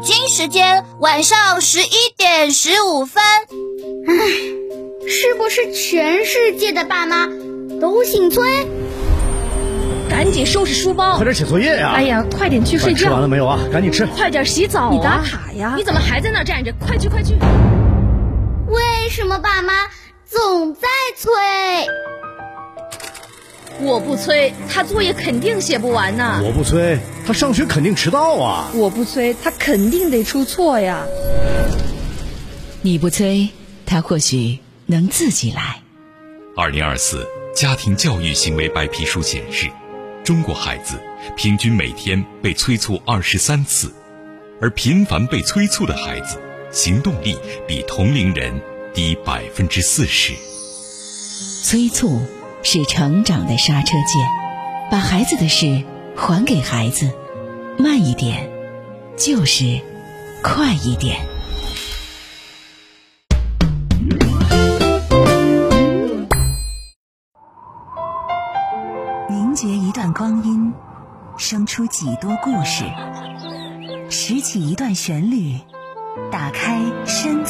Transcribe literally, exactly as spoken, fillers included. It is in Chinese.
京时间晚上十一点十五分。 唉，是不是全世界的爸妈都姓崔？ 赶紧收拾书包， 快点写作业呀！ 哎呀，快点去睡觉。 吃完了没有啊？赶紧吃。 快点洗澡啊！ 你打卡呀？ 你怎么还在那站着？快去快去！ 为什么爸妈总在催？ 我不催，他作业肯定写不完呢。 我不催，他上学肯定迟到啊。 我不催，他肯定得出错呀。 你不催，他或许能自己来。 二零二四家庭教育行为白皮书显示，中国孩子平均每天被催促二十三次，而频繁被催促的孩子行动力比同龄人低百分之四十。 催促是成长的刹车键，把孩子的事还给孩子，慢一点就是快一点。 凝结一段光阴，生出几多故事，拾起一段旋律，打开深